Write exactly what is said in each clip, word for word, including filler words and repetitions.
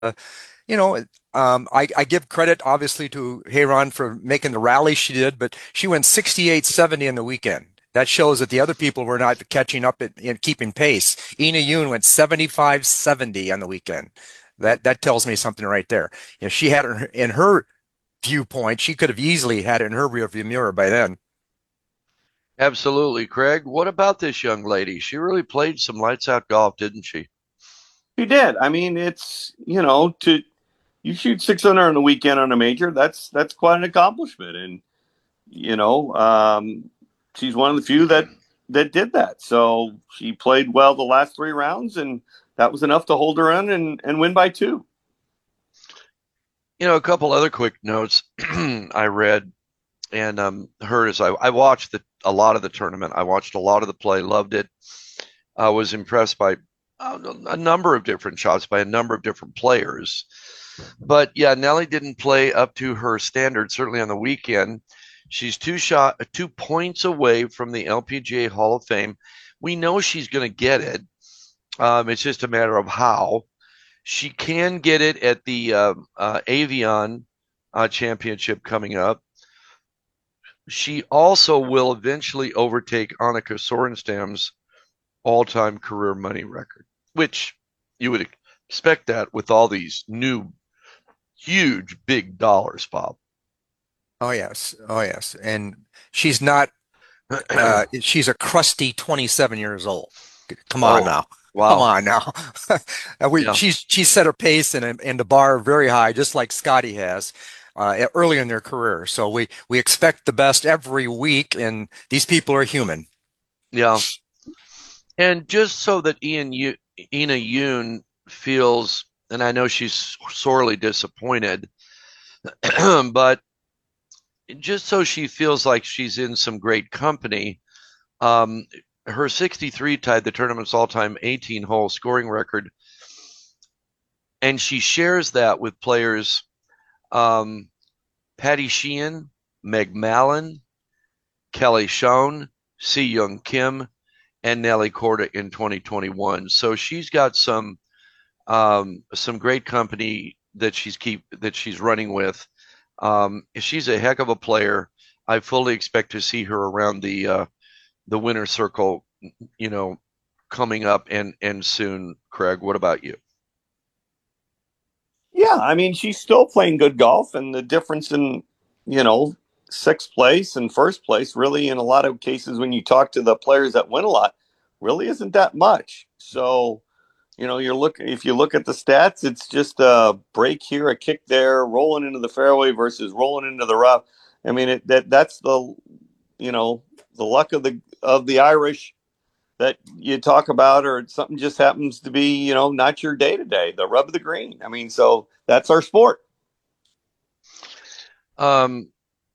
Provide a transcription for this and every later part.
you know, um, I, I give credit obviously to Heyron for making the rally she did, but she went sixty-eight seventy in the weekend. That shows that the other people were not catching up and keeping pace. Ina Yoon went seventy-five seventy on the weekend. That that tells me something right there. You know, she had it in her viewpoint. She could have easily had it in her rearview mirror by then. Absolutely, Craig. What about this young lady? She really played some lights out golf, didn't she? He did. I mean, it's you know to you shoot six hundred on the weekend on a major. That's that's quite an accomplishment, and you know um, she's one of the few that that did that. So she played well the last three rounds, and that was enough to hold her in and and win by two. You know, a couple other quick notes I read and um, heard as I, I watched the, a lot of the tournament. I watched a lot of the play, loved it. I was impressed by uh, a number of different shots by a number of different players. But yeah, Nelly didn't play up to her standard, certainly on the weekend. She's two shot, two points away from the L P G A Hall of Fame. We know she's going to get it. Um, it's just a matter of how. She can get it at the uh, uh, Avion uh, Championship coming up. She also will eventually overtake Annika Sorenstam's all-time career money record, which you would expect that with all these new huge big dollars, Bob. Oh yes, oh yes, and she's not. Uh, she's a crusty twenty-seven years old. Come on Oh, now. Come wow. on now. we Yeah. she's she set her pace and and the bar very high, just like Scotty has uh, early in their career. So we we expect the best every week, and these people are human. Yeah. And just so that Ian Yu- Ina Yoon feels, and I know she's sorely disappointed, but just so she feels like she's in some great company, um, her sixty-three tied the tournament's all-time eighteen-hole scoring record, and she shares that with players um, Patty Sheehan, Meg Mallon, Kelly Schoen, Si Young Kim, and Nelly Corda in twenty twenty-one. So she's got some um, some great company that she's keep that she's running with. Um, she's a heck of a player. I fully expect to see her around the uh, the winner circle, you know, coming up and and soon. Craig, what about you? Yeah, I mean she's still playing good golf, and the difference in you know sixth place and first place really in a lot of cases when you talk to the players that win a lot really isn't that much. So you know, you're looking if you look at the stats, it's just a break here, a kick there, rolling into the fairway versus rolling into the rough. I mean, it, that that's the you know the luck of the of the Irish that you talk about, or something just happens to be you know not your day to day, the rub of the green. I mean, so that's our sport. Um,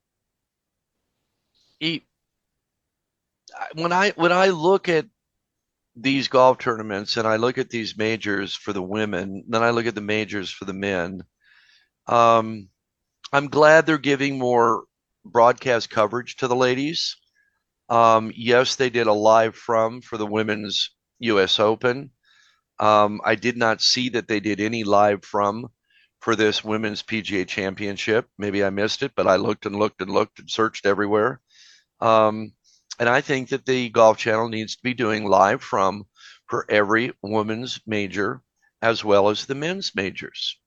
when I when I look at these golf tournaments and I look at these majors for the women, then I look at the majors for the men. Um, I'm glad they're giving more broadcast coverage to the ladies. Um, yes, they did a live from for the women's U S Open. Um, I did not see that they did any live from for this women's P G A championship. Maybe I missed it, but I looked and looked and looked and searched everywhere. Um, and I think that the Golf Channel needs to be doing live from for every women's major as well as the men's majors.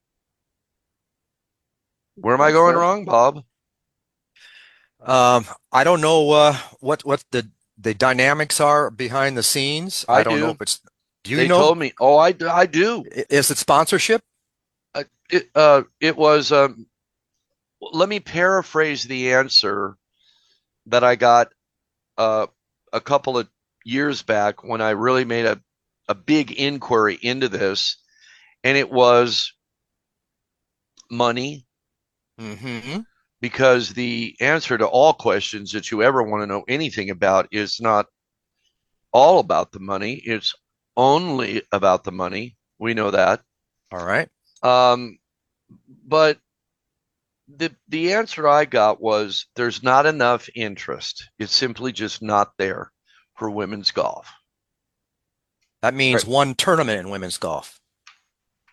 Where am I That's going fair. wrong, Bob? Um, I don't know uh, what what the the dynamics are behind the scenes. I I don't know do. if it's. Do you They know? told me. Oh, I, I do. Is it sponsorship? Uh, it, uh, it was, um, let me paraphrase the answer that I got uh, a couple of years back when I really made a, a big inquiry into this, and it was money, Hmm. because the answer to all questions that you ever want to know anything about is not all about the money. It's only about the money. We know that. All right. Um, but the the answer I got was there's not enough interest. It's simply just not there for women's golf. That means Right. one tournament in women's golf.